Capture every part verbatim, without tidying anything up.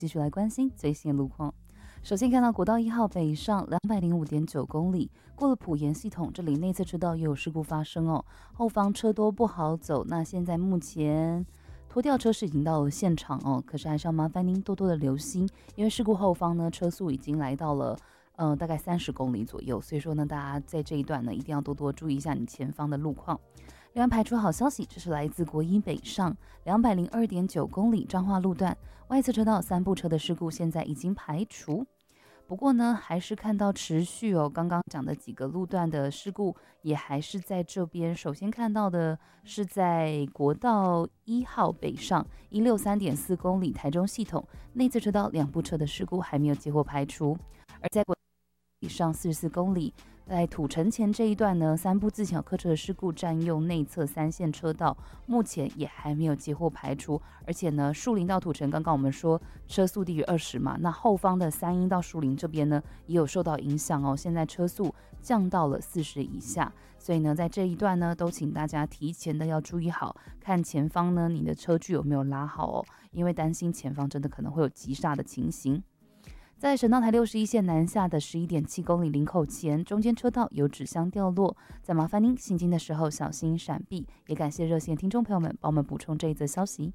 继续来关心最新的路况。首先看到国道一号北上两百零五点九公里，过了埔盐系统，这里内侧车道也有事故发生哦，后方车多不好走。那现在目前拖吊车是已经到了现场哦，可是还是要麻烦您多多的留心，因为事故后方呢车速已经来到了呃大概三十公里左右，所以说呢大家在这一段呢一定要多多注意一下你前方的路况。另外排除好消息，这是来自国一北上两百零二点九公里彰化路段外侧车道三部车的事故现在已经排除。不过呢，还是看到持续哦，刚刚讲的几个路段的事故也还是在这边。首先看到的是在国道一号北上一六三点四公里台中系统内侧车道两部车的事故还没有结果排除，而在国道以上四十四公里。在土城前这一段呢，三部自小客车的事故占用内侧三线车道，目前也还没有截获排除。而且呢，树林到土城，刚刚我们说车速低于二十嘛，那后方的三鹰到树林这边呢，也有受到影响哦。现在车速降到了四十以下，所以呢，在这一段呢，都请大家提前的要注意好，看前方呢你的车距有没有拉好哦，因为担心前方真的可能会有急刹的情形。在省道台六十一线南下的十一点七公里林口前，中间车道有纸箱掉落，再麻烦您行经的时候小心闪避。也感谢热线听众朋友们帮我们补充这一则消息。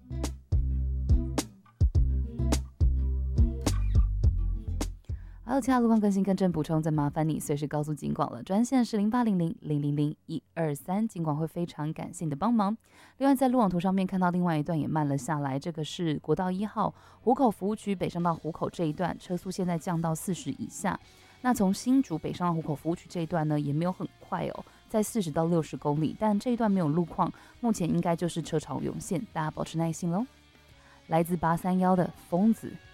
还有其他路况更新更正补充，再麻烦你随时告诉警广了，专线是零八零零零零零一二三，警广会非常感谢你的帮忙。另外在路网图上面看到另外一段也慢了下来，这个是国道一号湖口服务区北上到湖口这一段，车速现在降到四十以下。那从新竹北上到湖口服务区这一段呢，也没有很快哦，在四十到六十公里，但这一段没有路况，目前应该就是车潮涌现，大家保持耐心喽。来自八三一的疯子。